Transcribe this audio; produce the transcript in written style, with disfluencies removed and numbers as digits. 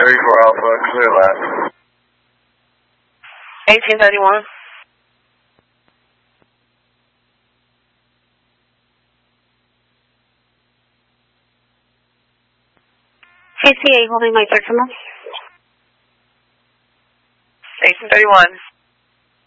34 Alpha, clear that. 1831. CCA holding my personal. 1831.